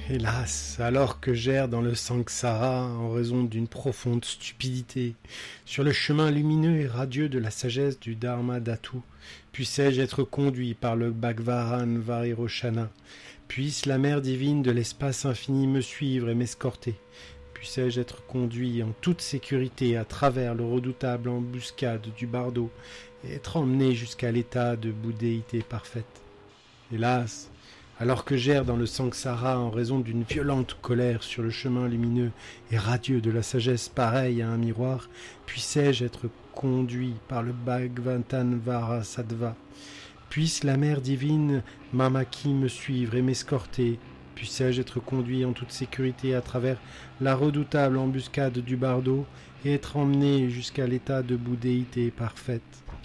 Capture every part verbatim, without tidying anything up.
Hélas, alors que j'erre dans le samsara en raison d'une profonde stupidité, sur le chemin lumineux et radieux de la sagesse du Dharma Dhatu, puissais-je être conduit par le Bhagavahan Varirochana, puisse la mère divine de l'espace infini me suivre et m'escorter, puissais-je être conduit en toute sécurité à travers le redoutable embuscade du bardo et être emmené jusqu'à l'état de bouddhéité parfaite. Hélas, alors que j'erre dans le samsara en raison d'une violente colère sur le chemin lumineux et radieux de la sagesse pareille à un miroir, puissais-je être conduit par le Bhagavahan Varasattva. Puisse la mère divine Mamaki me suivre et m'escorter. Puissais-je être conduit en toute sécurité à travers la redoutable embuscade du bardo et être emmené jusqu'à l'état de bouddhéité parfaite.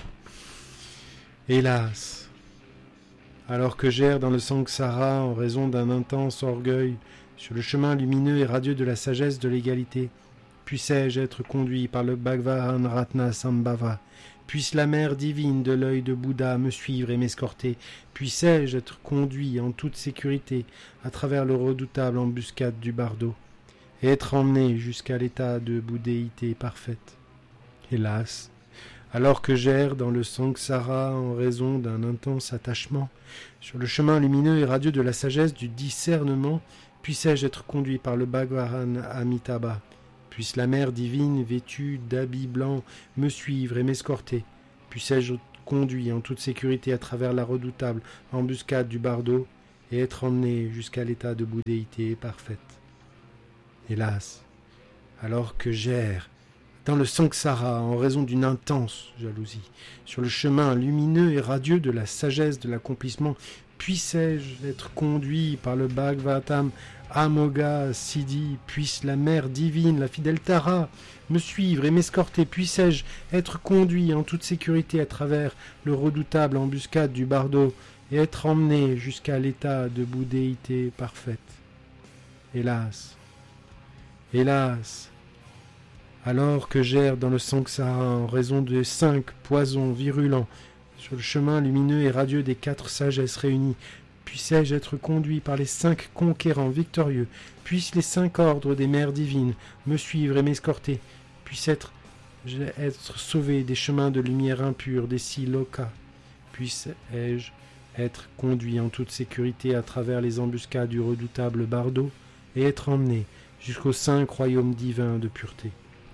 Hélas, alors que j'erre dans le samsara en raison d'un intense orgueil sur le chemin lumineux et radieux de la sagesse de l'égalité, puissais-je être conduit par le Bhagavahan Ratna Sambhava. Puisse la mère divine de l'œil de Bouddha me suivre et m'escorter. Puissais-je être conduit en toute sécurité à travers le redoutable embuscade du bardo et être emmené jusqu'à l'état de bouddhéité parfaite. Hélas, alors que j'erre dans le samsara en raison d'un intense attachement, sur le chemin lumineux et radieux de la sagesse du discernement, puissais-je être conduit par le Bhagavahan Amitabha. Puisse la mère divine vêtue d'habits blancs me suivre et m'escorter. Puissais-je être conduit en toute sécurité à travers la redoutable embuscade du bardo et être emmené jusqu'à l'état de bouddhéité parfaite. Hélas, alors que j'erre dans le samsara en raison d'une intense jalousie, sur le chemin lumineux et radieux de la sagesse de l'accomplissement, puissais-je être conduit par le Bhagavatam Amoga Siddhi, puisse la mère divine, la fidèle Tara, me suivre et m'escorter, puissais-je être conduit en toute sécurité à travers le redoutable embuscade du bardo et être emmené jusqu'à l'état de bouddhéité parfaite. Hélas, hélas, alors que j'erre dans le samsara en raison des cinq poisons virulents sur le chemin lumineux et radieux des quatre sagesses réunies, puissais-je être conduit par les cinq conquérants victorieux, puissent les cinq ordres des mères divines me suivre et m'escorter, puisse être, être sauvé des chemins de lumière impure des six lokas, puisse-je être conduit en toute sécurité à travers les embuscades du redoutable bardo et être emmené jusqu'aux cinq royaumes divins de pureté.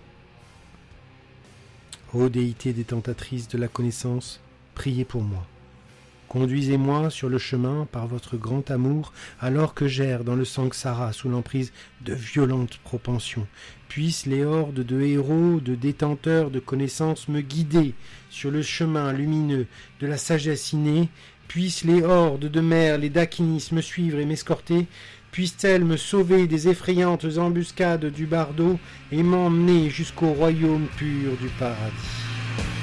Ô déité détentatrice de la connaissance, priez pour moi. Conduisez-moi sur le chemin par votre grand amour, alors que j'erre dans le samsara sous l'emprise de violentes propensions. Puissent les hordes de héros, de détenteurs de connaissances me guider sur le chemin lumineux de la sagesse innée. Puissent les hordes de mers, les dakinis me suivre et m'escorter. Puisse-t-elle me sauver des effrayantes embuscades du bardo et m'emmener jusqu'au royaume pur du paradis.